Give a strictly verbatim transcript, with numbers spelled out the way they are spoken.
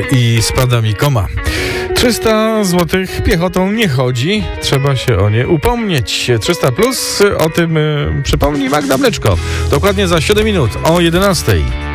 i spada mi koma. trzysta złotych piechotą nie chodzi, trzeba się o nie upomnieć. trzysta plus, o tym y, przypomni Magda Mleczko. Dokładnie za siedem minut o jedenastej.